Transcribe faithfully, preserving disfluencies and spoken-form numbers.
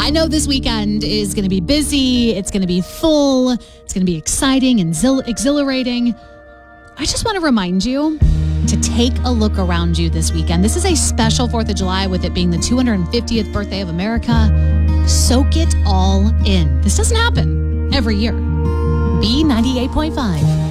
I know this weekend is going to be busy. It's going to be full. It's going to be exciting and zil- exhilarating. I just want to remind you to take a look around you this weekend. This is a special fourth of July with it being the two hundred fiftieth birthday of America. Soak it all in. This doesn't happen every year. B ninety-eight point five.